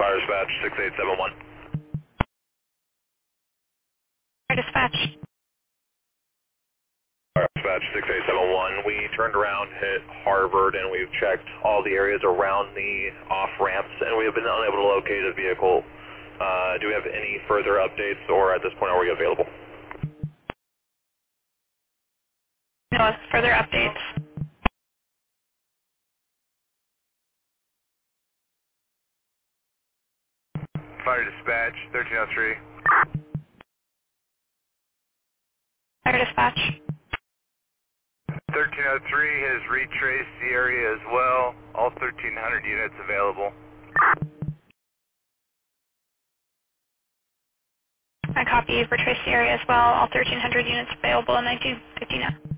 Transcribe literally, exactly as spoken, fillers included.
Fire dispatch six eight seven one. Fire dispatch. Fire dispatch six eight seven one. We turned around, hit Harvard, and we've checked all the areas around the off ramps, and we have been unable to locate a vehicle. Uh, do we have any further updates, or at this point are we available? No further updates. Fire dispatch thirteen oh three. Fire dispatch. thirteen oh three has retraced the area as well. All thirteen hundred units available. I copy. Retrace the area as well. All thirteen hundred units available in nineteen fifty now.